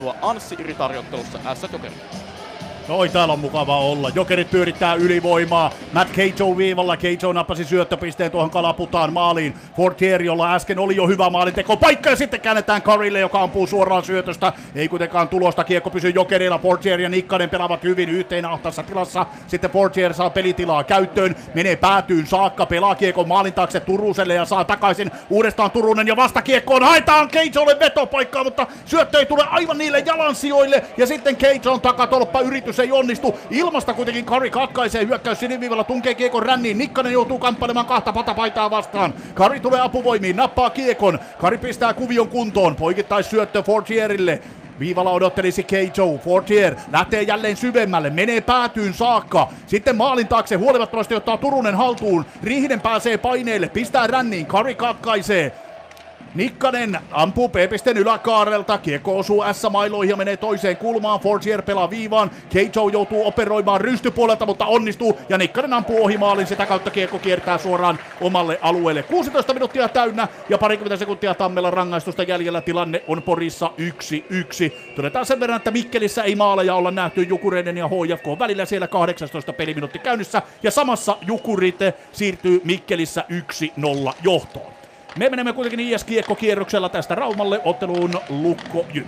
Anssi Iri-tarjottelussa Ässät Jokerit. Oi, täällä on mukava olla. Jokerit pyörittää ylivoimaa. Matt Cato viivalla. Cato nappasi syöttöpisteen tuohon Kalaputaan maaliin. Fortier, jolla äsken oli jo hyvä maalinteko. Paikka ja sitten käännetään Currylle, joka ampuu suoraan syötöstä. Ei kuitenkaan tulosta. Kiekko pysyy Jokerilla. Fortier ja Nikkanen pelaavat hyvin yhteen ahtaassa tilassa. Sitten Fortier saa pelitilaa käyttöön. Menee päätyyn saakka. Pelaa kiekon maalin taakse Turuselle ja saa takaisin uudestaan Turunen. Ja vastakiekkoon haetaan Catolle vetopaikkaa, mutta syöttö ei tule aivan niille jalansijoille. Ja sitten Caton takatolppa yritys ei onnistu. Ilmasta kuitenkin Curry katkaisee hyökkäys siniviivalla, tunkee kiekon ränniin. Nikkanen joutuu kamppailemaan kahta patapaitaa vastaan. Curry tulee apuvoimiin, nappaa kiekon. Curry pistää kuvion kuntoon. Poikittais syöttö Fortierille. Viivalla odottelisi Cato. Fortier lähtee jälleen syvemmälle, menee päätyyn saakka. Sitten maalin taakse huolimattomasti ottaa Turunen haltuun. Riihinen pääsee paineelle, pistää ränniin. Curry katkaisee. Nikkanen ampuu P-pisteen yläkaarelta, kiekko osuu S-mailoihin ja menee toiseen kulmaan, Fortier pelaa viivaan, Cato joutuu operoimaan rystypuolelta, mutta onnistuu ja Nikkanen ampuu ohi maalin, sitä kautta kiekko kiertää suoraan omalle alueelle. 16 minuuttia täynnä ja parikymmentä sekuntia Tammelan rangaistusta jäljellä, tilanne on Porissa 1-1. Todetaan sen verran, että Mikkelissä ei maaleja olla nähty Jukureiden ja HJK välillä, siellä 18 peliminuutti käynnissä ja samassa Jukurit siirtyy Mikkelissä 1-0 johtoon. Me menemme kuitenkin IS-kiekkokierroksella tästä Raumalle otteluun Lukko Jyp.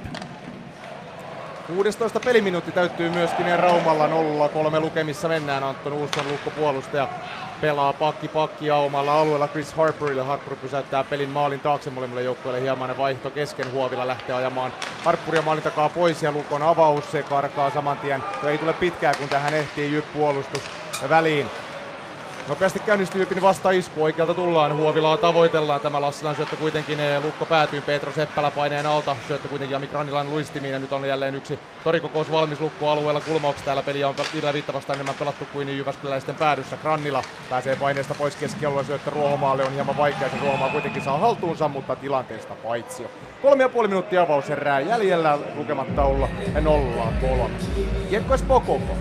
16 peliminuutti täyttyy myöskin ja Raumalla 0-3 lukemissa mennään. Anton Uusson Lukko-puolustaja pelaa pakkia omalla alueella Chris Harperille. Harper pysäyttää pelin maalin taakse molemmille joukkueille. Hieman vaihto kesken, Huovila lähtee ajamaan Harperia maalin takaa pois ja Lukon avaus. Se karkaa saman tien. Ei tule pitkään kun tähän ehtii Jyp-puolustus väliin. Nopeasti käynnistyy Jypin vastaisku, oikealta tullaan, Huovilaa tavoitellaan, tämä Lassilan syöttö kuitenkin, Lukko päätyy, Petro Seppälä paineen alta, syöttö kuitenkin Jami Granilan luistimiin ja nyt on jälleen yksi torikokous valmis Lukko-alueella kulmauksessa, täällä peliä on Viittä vastaan enemmän pelattu kuin Jyväskyläisten päädyssä, Grannila pääsee paineesta pois keskialueen, syöttö Ruohomaalle on hieman vaikea, se Ruohomaa kuitenkin saa haltuunsa, mutta tilanteesta paitsio. 3,5 minuuttia avauserää jäljellä, lukematta olla 0-3. Kiekko Espoo-Koko.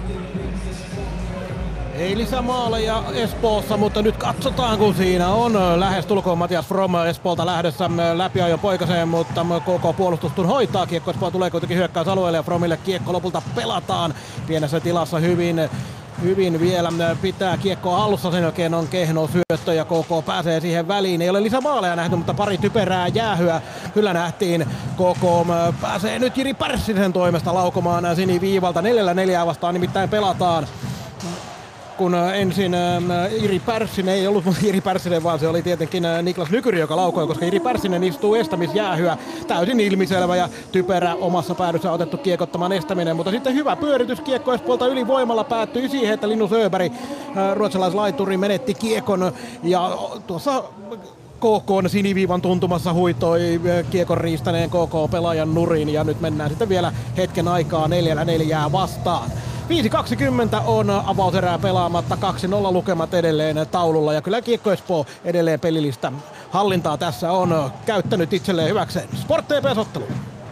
Ei lisämaaleja Espoossa, mutta nyt katsotaan kun siinä on lähestulkoon Matias From Espoolta lähdössä läpiajon poikaseen, mutta koko puolustus hoitaa. Kiekko Espoo tulee kuitenkin hyökkäysalueelle ja Fromille kiekko lopulta pelataan pienessä tilassa hyvin vielä pitää kiekkoa hallussa, sen jälkeen on kehno syöttö ja KK pääsee siihen väliin. Ei ole lisämaaleja nähty, mutta pari typerää jäähyä kyllä nähtiin. KK pääsee nyt Jiri Pärssisen toimesta laukomaan siniviivalta. 4-4 vastaan nimittäin pelataan. Kun ensin Iri Pärssinen, ei ollut Iri Pärssinen, vaan se oli tietenkin Niklas Nykyri, joka laukoi, koska Iri Pärssinen istuu estämisjäähyä. Täysin ilmiselvä ja typerä omassa päädyssä otettu kiekottaman estäminen, mutta sitten hyvä pyöritys kiekko Espoolta ylivoimalla päättyi siihen, että Linus Öberg, ruotsalaislaituri, menetti kiekon ja tuossa KK:n siniviivan tuntumassa huitoi kiekon riistäneen KK-pelaajan nurin ja nyt mennään sitten vielä hetken aikaa 4-4 vastaan. 5.20 on avauserää pelaamatta, 2-0 lukemat edelleen taululla ja kyllä Kiekko Espoo edelleen pelillistä hallintaa tässä on käyttänyt itselleen hyväkseen. Sport TPS-ottelu.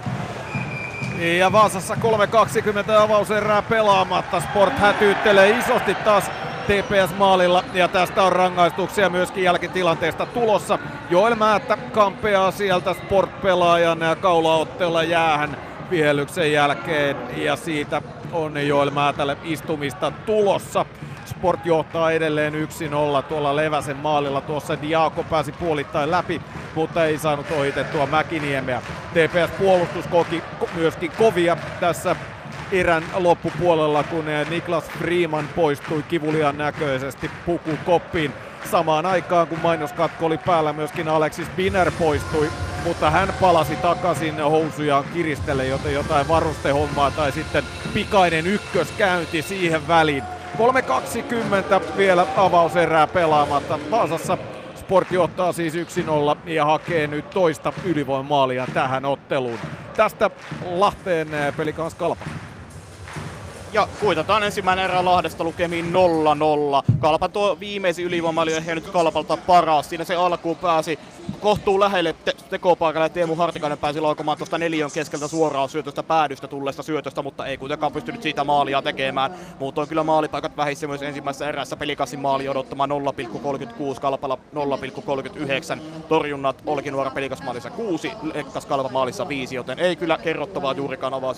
Ja Vaasassa 3.20 avauserää pelaamatta. Sport hätyyttelee isosti taas TPS-maalilla ja tästä on rangaistuksia myöskin jälkitilanteesta tulossa. Joel Määttä kampeaa sieltä Sport-pelaajan kaulaotteella jäähän vihellyksen jälkeen ja siitä on Joel Määtälle istumista tulossa. Sport johtaa edelleen 1-0 tuolla Leväsen maalilla. Tuossa Diako pääsi puolittain läpi, mutta ei saanut ohitettua Mäkiniemeä. TPS-puolustus koki myöskin kovia tässä erän loppupuolella, kun Niklas Freeman poistui kivuliaan näköisesti pukukoppiin. Samaan aikaan kun mainoskatko oli päällä, myöskin Alexis Biner poistui, mutta hän palasi takaisin housujaan kiristelle, joten jotain varustehommaa tai sitten pikainen ykköskäynti siihen väliin. 3.20 vielä avauserää pelaamatta. Vaasassa Sport johtaa siis 1-0 ja hakee nyt toista ylivoimamaalia tähän otteluun. Tästä Lahteen Pelikans Kalpa. Ja kuitataan ensimmäinen erä Lahdesta lukemiin 0-0. Kalpan tuo viimeisin ylivoima oli ehkä nyt Kalpalta paras. Siinä se alkuun pääsi kohtuu lähelle tekopaikalle ja Teemu Hartikainen pääsi laukomaan tuosta neliön keskeltä suoraan syötöstä päädystä tulleesta syötöstä, mutta ei kuitenkaan pystynyt siitä maalia tekemään. Muutoin kyllä maalipaikat vähissä myös ensimmäisessä erässä. Pelikassin maali odottamaan 0,36, Kalpalla 0,39. Torjunnat Olkinuora Pelikas maalissa 6, Lekkas Kalpa maalissa 5, joten ei kyllä kerrottavaa juurikaan avaa